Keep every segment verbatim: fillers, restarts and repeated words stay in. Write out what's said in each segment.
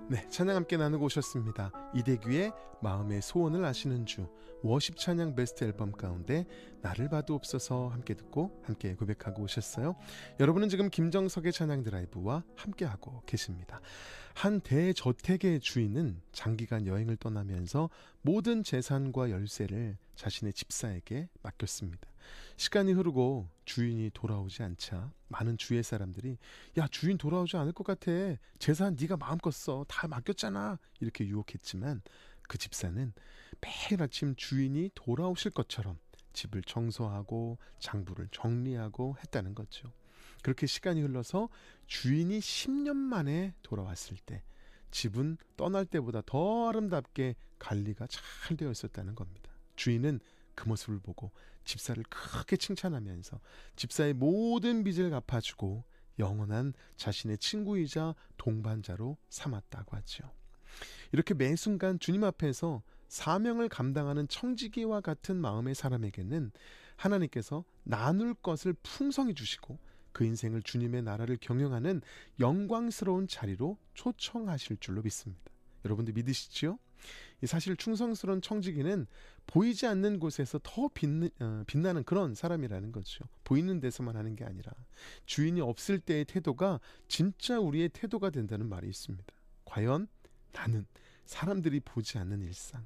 네, 찬양 함께 나누고 오셨습니다. 이대규의 마음의 소원을 아시는 주, 워십 찬양 베스트 앨범 가운데 나를 봐도 없어서 함께 듣고 함께 고백하고 오셨어요. 여러분은 지금 김정석의 찬양 드라이브와 함께하고 계십니다. 한 대저택의 주인은 장기간 여행을 떠나면서 모든 재산과 열쇠를 자신의 집사에게 맡겼습니다. 시간이 흐르고 주인이 돌아오지 않자 많은 주위의 사람들이 야, 주인 돌아오지 않을 것 같아, 재산 네가 마음껏 써, 다 맡겼잖아, 이렇게 유혹했지만 그 집사는 매일 아침 주인이 돌아오실 것처럼 집을 청소하고 장부를 정리하고 했다는 거죠. 그렇게 시간이 흘러서 주인이 십 년 만에 돌아왔을 때 집은 떠날 때보다 더 아름답게 관리가 잘 되어 있었다는 겁니다. 주인은 그 모습을 보고 집사를 크게 칭찬하면서 집사의 모든 빚을 갚아주고 영원한 자신의 친구이자 동반자로 삼았다고 하죠. 이렇게 매 순간 주님 앞에서 사명을 감당하는 청지기와 같은 마음의 사람에게는 하나님께서 나눌 것을 풍성히 주시고 그 인생을 주님의 나라를 경영하는 영광스러운 자리로 초청하실 줄로 믿습니다. 여러분들 믿으시지요? 사실 충성스러운 청지기는 보이지 않는 곳에서 더 빛, 어, 빛나는 그런 사람이라는 거죠. 보이는 데서만 하는 게 아니라 주인이 없을 때의 태도가 진짜 우리의 태도가 된다는 말이 있습니다. 과연 나는 사람들이 보지 않는 일상,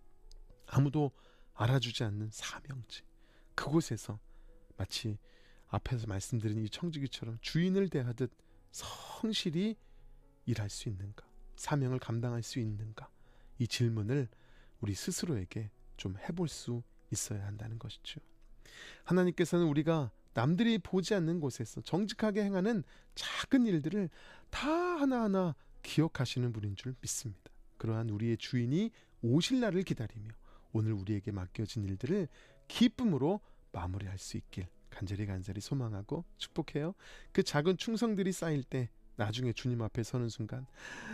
아무도 알아주지 않는 사명지, 그곳에서 마치 앞에서 말씀드린 이 청지기처럼 주인을 대하듯 성실히 일할 수 있는가, 사명을 감당할 수 있는가, 이 질문을 우리 스스로에게 좀 해볼 수 있어야 한다는 것이죠. 하나님께서는 우리가 남들이 보지 않는 곳에서 정직하게 행하는 작은 일들을 다 하나하나 기억하시는 분인 줄 믿습니다. 그러한 우리의 주인이 오실 날을 기다리며 오늘 우리에게 맡겨진 일들을 기쁨으로 마무리할 수 있길 간절히 간절히 소망하고 축복해요. 그 작은 충성들이 쌓일 때 나중에 주님 앞에 서는 순간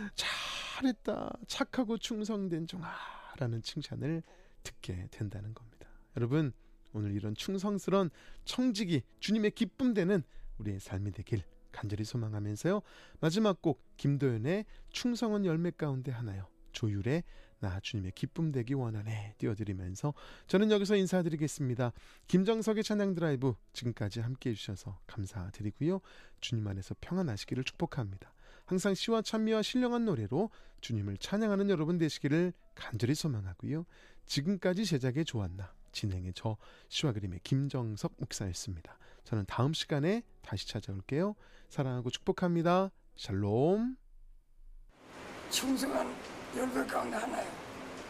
잘했다, 착하고 충성된 종아 라는 칭찬을 듣게 된다는 겁니다. 여러분, 오늘 이런 충성스러운 청지기, 주님의 기쁨 되는 우리의 삶이 되길 간절히 소망하면서요, 마지막 곡 김도연의 충성은 열매 가운데 하나요, 조율의 나 주님의 기쁨 되기 원하네 띄워드리면서 저는 여기서 인사드리겠습니다. 김정석의 찬양 드라이브, 지금까지 함께해 주셔서 감사드리고요, 주님 안에서 평안하시기를 축복합니다. 항상 시와 찬미와 신령한 노래로 주님을 찬양하는 여러분 되시기를 간절히 소망하고요, 지금까지 제작의 조한나, 진행의 저 시와 그림의 김정석 목사였습니다. 저는 다음 시간에 다시 찾아올게요. 사랑하고 축복합니다. 샬롬. 충성한 열매 가운데 하나요.